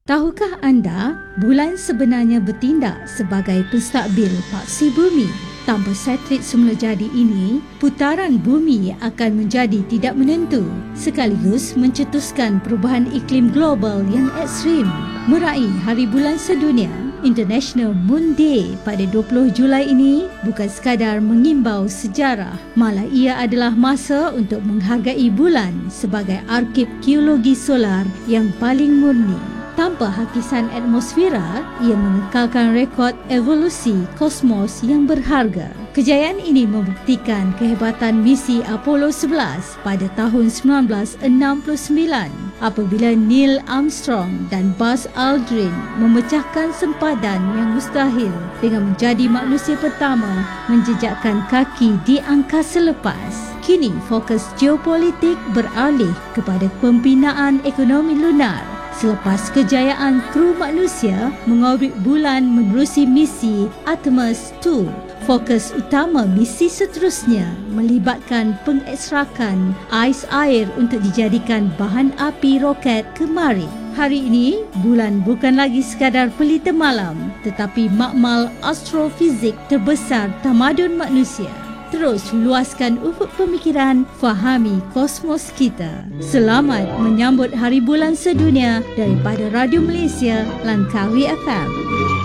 Tahukah anda, bulan sebenarnya bertindak sebagai penstakbil paksi bumi? Tanpa satelit semula jadi ini, putaran bumi akan menjadi tidak menentu, sekaligus mencetuskan perubahan iklim global yang ekstrim. Meraih Hari Bulan Sedunia International Moon Day pada 20 Julai ini bukan sekadar mengimbau sejarah, malah ia adalah masa untuk menghargai bulan sebagai arkib geologi solar yang paling murni. Tanpa hakisan atmosfera, ia mengekalkan rekod evolusi kosmos yang berharga. Kejayaan ini membuktikan kehebatan misi Apollo 11 pada tahun 1969 apabila Neil Armstrong dan Buzz Aldrin memecahkan sempadan yang mustahil dengan menjadi manusia pertama menjejakkan kaki di angkasa lepas. Kini fokus geopolitik beralih kepada pembinaan ekonomi lunar. Selepas kejayaan kru manusia mengorbit bulan menerusi misi Artemis II, fokus utama misi seterusnya melibatkan pengekstrakan ais air untuk dijadikan bahan api roket ke Marikh. Hari ini, bulan bukan lagi sekadar pelita malam, tetapi makmal astrofizik terbesar tamadun manusia. Terus luaskan ufuk pemikiran, fahami kosmos kita. Selamat menyambut Hari Bulan Sedunia daripada Radio Malaysia Langkawi FM.